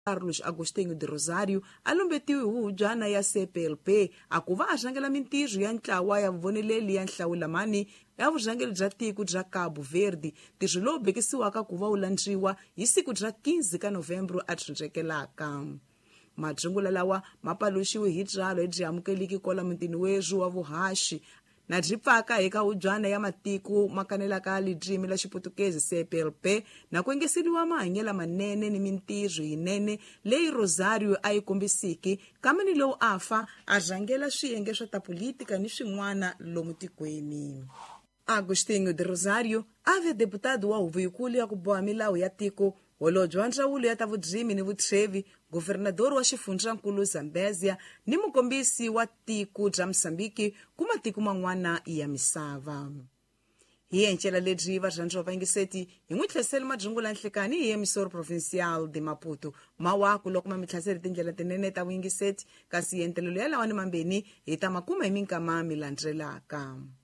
Carlos Agostinho de Rosário alombetiwe hujana ya CPLP akuva arhangela mintirho ya ntlawa ya vuvoneleli ya nhlawulamani ya vurhangeli bya tiko bya Cabo Verde tirho lowu bekisiwaka ku va wu landriwa hi siku bya 15 ka Novembro a thundzekelaka. Madzungula lawa ma paluxiwe hi byalo lebyi amukeliki kola mutini wezu wa vuhaxi na byi pfaka eka hujwana ya matiko makanelaka lijimi la Xiputukezi CPLP na ku engeseliwa mahanyela manene ni mintirho yinene leyi Rosário a yi kombisiki kamani lowu a fa a rhangela swiyenge swa ta politika ni swin'wana lomu tikweni. Agostinho de Rosário ave deputado wa huvo yikulu ya ku boha milawu ya tiko, holobye wa ndzawulo ya ta vudrimi ni vutrevi, governador wa xifundzankulu Zambézia ni mukombisi wa tiko bya Msambiki ku matiko man'wana ya misava. Hi encela lebyi varhandziwa va yingiseti hi n'wi tlheseli madzungula nhlekani hi emisoro provincial de Maputo mawaku loko ma mithlaseli tindlela tinene ta vuyingiseti kasi yentelelo ya lawa ni mambeni hi ta makuma hi minkama mi landzelaka.